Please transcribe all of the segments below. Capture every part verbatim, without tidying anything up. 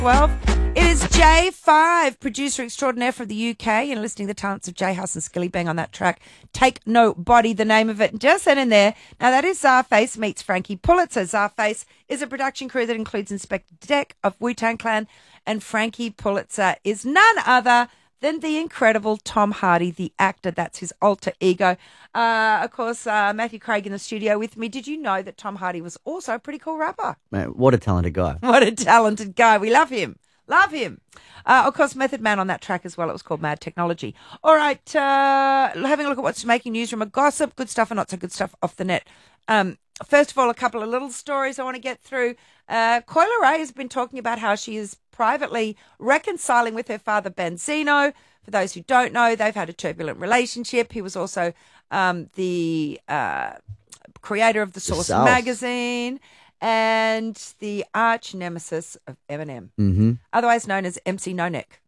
twelve. It is J five, producer extraordinaire from the U K, and listening to the talents of J House and Skilly Bang on that track. Take No Body, the name of it. And just sent in there. Now, that is Czarface meets Frankie Pulitzer. Czarface is a production crew that includes Inspector Deck of Wu-Tang Clan, and Frankie Pulitzer is none other than the incredible Tom Hardy, the actor. That's his alter ego. Uh, of course, uh, Matthew Craig in the studio with me. Did you know that Tom Hardy was also a pretty cool rapper? Man, what a talented guy. What a talented guy. We love him. Love him. Uh, of course, Method Man on that track as well. It was called Mad Technology. All right, uh, having a look at what's making news from a gossip, good stuff and not so good stuff off the net. Um, first of all, a couple of little stories I want to get through. Uh, Coyle Ray has been talking about how she is privately reconciling with her father, Benzino. For those who don't know, they've had a turbulent relationship. He was also um, the uh, creator of The Source South. magazine and the arch nemesis of Eminem, mm-hmm. otherwise known as M C No Neck.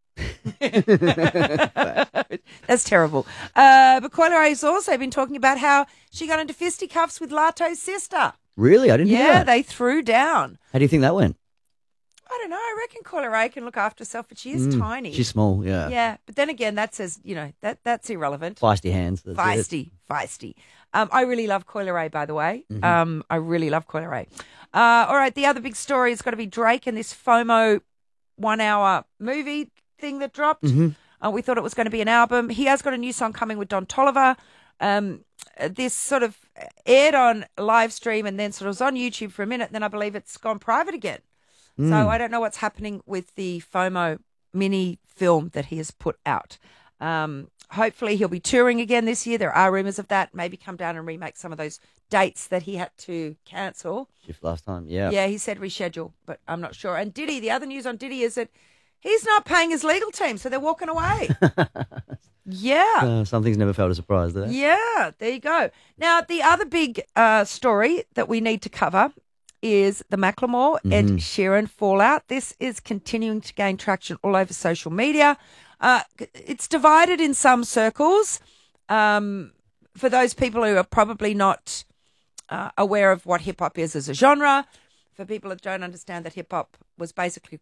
That's terrible. Uh, but Coyle Ray has also been talking about how she got into fisticuffs with Lato's sister. Really? I didn't hear Yeah, that. they threw down. How do you think that went? I don't know. I reckon Coyle Ray can look after herself, but she is Mm, tiny. She's small, yeah. Yeah, but then again, that says, you know, that that's irrelevant. Feisty hands. That's Feisty, feisty. Um, I really love Coyle Ray, by the way. Mhm. Um, I really love Coyle Ray. Uh, all right, the other big story has got to be Drake and this FOMO one-hour movie thing that dropped. Mm-hmm. Uh, we thought it was going to be an album. He has got a new song coming with Don Toliver. Um, this sort of aired on live stream and then sort of was on YouTube for a minute. Then I believe it's gone private again. Mm. So I don't know what's happening with the FOMO mini film that he has put out. Um, hopefully he'll be touring again this year. There are rumours of that. Maybe come down and remake some of those dates that he had to cancel. Shift last time, yeah. Yeah, he said reschedule, but I'm not sure. And Diddy, the other news on Diddy is that he's not paying his legal team, so they're walking away. Yeah. Uh, some things never felt a surprise, do they? Yeah, there you go. Now, the other big uh, story that we need to cover is the Macklemore Ed Mhm. Sheeran fallout. This is continuing to gain traction all over social media. Uh, it's divided in some circles. Um, for those people who are probably not uh, aware of what hip hop is as a genre, for people that don't understand that hip hop was basically